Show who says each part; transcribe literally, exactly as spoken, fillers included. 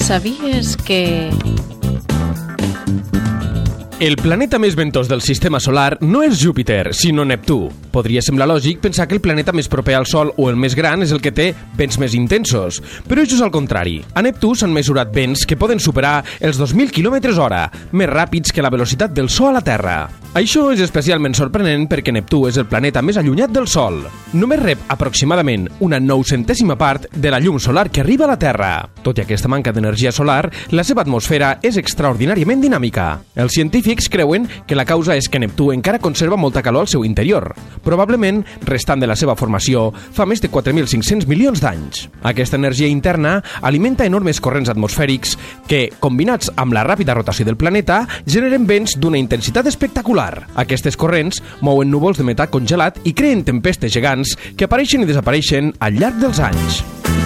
Speaker 1: Sabies que...
Speaker 2: El planeta més ventós del sistema solar no és Júpiter, sinó Neptú. Podria semblar lògic pensar que el planeta més proper al Sol o el més gran és el que té vents més intensos, però això és al contrari. A Neptú s'han mesurat vents que poden superar els dos mil quilòmetres hora, més ràpids que la velocitat del so a la Terra. Això és especialment sorprenent perquè Neptú és el planeta més allunyat del Sol. Només rep aproximadament una noucentèsima part de la llum solar que arriba a la Terra. Tot i aquesta manca d'energia solar, la seva atmosfera és extraordinàriament dinàmica. Els científics creuen que la causa és que Neptú encara conserva molta calor al seu interior, probablement restant de la seva formació fa més de quatre mil cinc-cents milions d'anys. Aquesta energia interna alimenta enormes corrents atmosfèrics que, combinats amb la ràpida rotació del planeta, generen vents d'una intensitat espectacular. Aquestes corrents mouen núvols de metà congelat i creen tempestes gegants que apareixen i desapareixen al llarg dels anys.